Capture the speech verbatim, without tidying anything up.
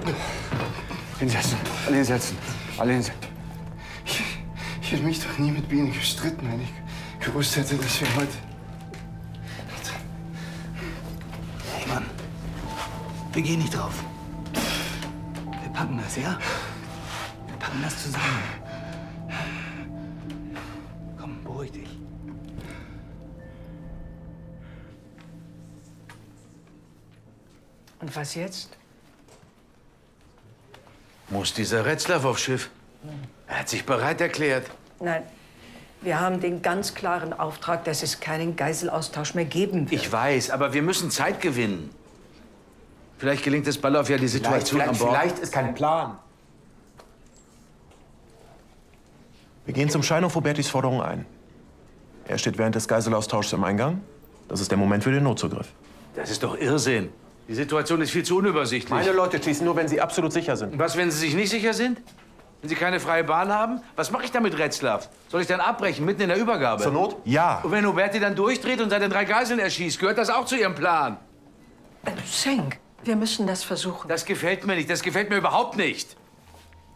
Hinsetzen. Alle hinsetzen. Alle hinsetzen. Ich, ich hätte mich doch nie mit Biene gestritten, wenn ich gewusst hätte, dass wir heute... Hey, Mann. Wir gehen nicht drauf. Wir packen das, ja? Wir packen das zusammen. Komm, beruhig dich. Und was jetzt? Muss dieser Retzlaff aufs Schiff? Er hat sich bereit erklärt. Nein, wir haben den ganz klaren Auftrag, dass es keinen Geiselaustausch mehr geben wird. Ich weiß, aber wir müssen Zeit gewinnen. Vielleicht gelingt es Ballauf ja, die Situation vielleicht, an Bord. Vielleicht ist kein Plan. Wir gehen zum Schein auf Robertis Forderung ein. Er steht während des Geiselaustauschs im Eingang. Das ist der Moment für den Notzugriff. Das ist doch Irrsinn. Die Situation ist viel zu unübersichtlich. Meine Leute schießen nur, wenn sie absolut sicher sind. Und was, wenn sie sich nicht sicher sind? Wenn sie keine freie Bahn haben? Was mache ich dann mit Retzlaff? Soll ich dann abbrechen, mitten in der Übergabe? Zur Not? Ja. Und wenn Huberti dann durchdreht und seine drei Geiseln erschießt, gehört das auch zu ihrem Plan? Schenk, wir müssen das versuchen. Das gefällt mir nicht. Das gefällt mir überhaupt nicht.